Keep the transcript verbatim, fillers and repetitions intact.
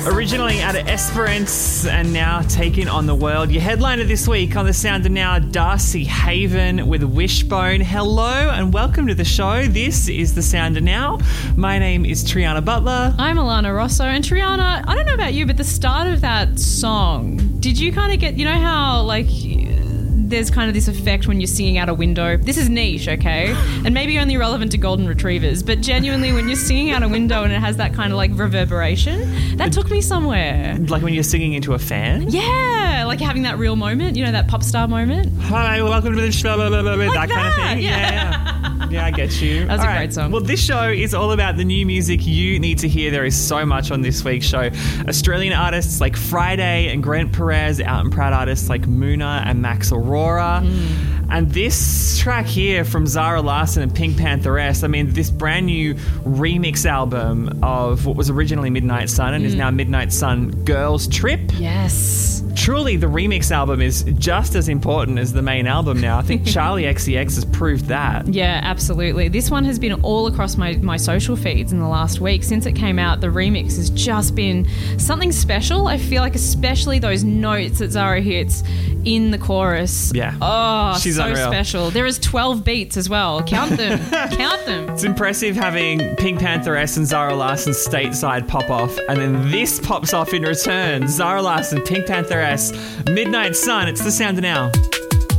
Originally out of Esperance and now taking on the world. Your headliner this week on The Sound of Now, Darcy Haven with Wishbone. Hello and welcome to the show. This is The Sound of Now. My name is Triana Butler. I'm Alana Rosso. And Triana, I don't know about you, but the start of that song, did you kind of get, you know how like there's kind of this effect when you're singing out a window? This is niche, okay? And maybe only relevant to golden retrievers, but genuinely when you're singing out a window and it has that kind of like reverberation, that took me somewhere. Like when you're singing into a fan? Yeah, like having that real moment, you know, that pop star moment. Hi, welcome to the show, blah, blah, blah, blah, Like that, kind of that, thing. yeah. Yeah, yeah, I get you. That's All a right. great song. Well, this show is all about the new music you need to hear. There is so much on this week's show. Australian artists like Friday and Grant Perez, out and proud artists like Muna and Max Aurora. Mm. And this track here from Zara Larsson and Pink Pantheress, I mean, this brand new remix album of what was originally Midnight Sun and mm. is now Midnight Sun Girls Trip. Yes. Truly, the remix album is just as important as the main album now. I think Charlie X C X has proved that. Yeah, absolutely. This one has been all across my, my social feeds in the last week. Since it came out, the remix has just been something special. I feel like especially those notes that Zara hits in the chorus. Yeah. Oh, She's so unreal. Special. There is twelve beats as well. Count them. Count them. It's impressive having Pink Pantheress and Zara Larsson stateside pop off, and then this pops off in return. Zara Larsson, Pink Pantheress, Midnight Sun. It's The Sound of Now.